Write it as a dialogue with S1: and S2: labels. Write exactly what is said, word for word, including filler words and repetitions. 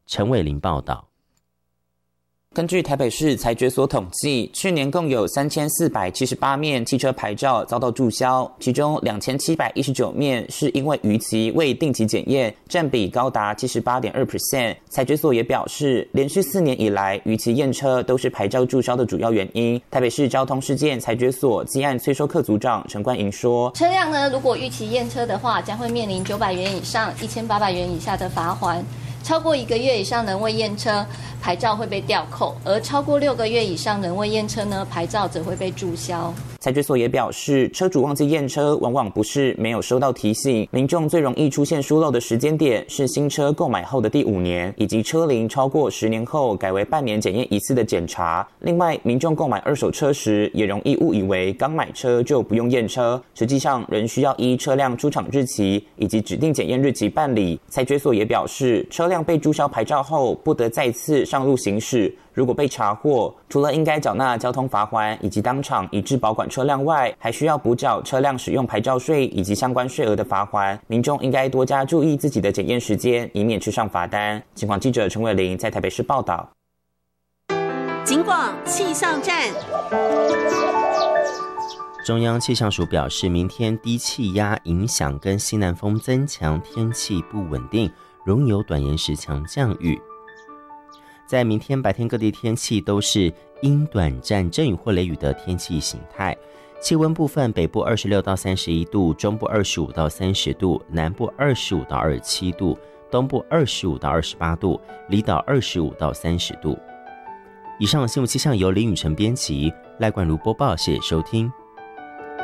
S1: 陈伟玲报道。
S2: 根据台北市财决所统计，去年共有三千四百七十八面汽车牌照遭到注销，其中两千七百一十九面是因为逾期未定期检验，占比高达 百分之七十八点二。财决所也表示，连续四年以来，逾期验车都是牌照注销的主要原因。台北市交通事件财决所稽案催收课组长陈冠莹说，
S3: 车辆呢，如果逾期验车的话，将会面临九百元以上一千八百元以下的罚锾。超过一个月以上仍未验车，牌照会被吊扣；而超过六个月以上仍未验车呢，牌照则会被注销。
S2: 财决所也表示，车主忘记验车，往往不是没有收到提醒，民众最容易出现疏漏的时间点是新车购买后的第五年，以及车龄超过十年后改为半年检验一次的检查。另外，民众购买二手车时，也容易误以为刚买车就不用验车，实际上仍需要依车辆出厂日期以及指定检验日期办理。财决所也表示，车辆被注销牌照后，不得再次上路行驶。如果被查获，除了应该缴纳交通罚锾以及当场移至保管车辆外，还需要补缴车辆使用牌照税以及相关税额的罚锾。民众应该多加注意自己的检验时间，以免吃上罚单。警广记者陈伟玲在台北市报道。
S4: 警广气象站。
S1: 中央气象署表示，明天低气压影响跟西南风增强，天气不稳定，容有短延时强降雨。在明天白天各地天气都是阴短暂阵雨或雷雨的天气形态。气温部分，北部二十六到三十一度，中部二十五到三十度，南部二十五到二十七度，东部二十五到二十八度，离岛二十五到三十度。以上新闻气象由林雨晨编辑，赖冠如播报，谢谢收听。